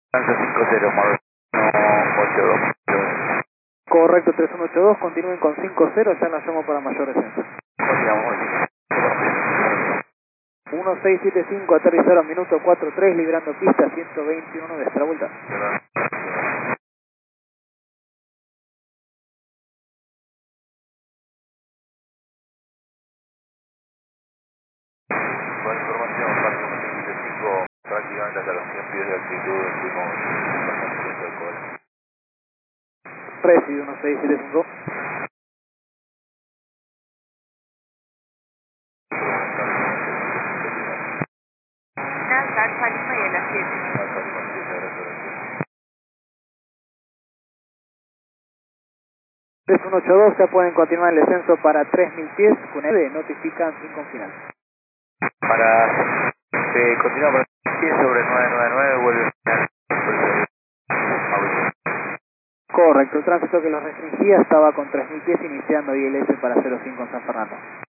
Lanza 50, Mar 182. Correcto, 3182, continúen con 50, ya la llamo para mayor descenso. Continuamos. 1675, aterrizar a minuto 43, librando pista 121 de extra vuelta. Buena información, Parque 175, prácticamente hasta los 100 pies de altitud, estuvimos bastante lento del cobre. Recibe 1675. Alfa Lima y a las 7. Alfa Lima 7, gracias. 3182, ya pueden continuar el descenso para 3000 pies, con ED, notifican sin final. Para continuar por el 10 sobre 999, vuelve a Correcto, el tránsito que los restringía estaba con 3000 pies iniciando ILS para 05 en San Fernando.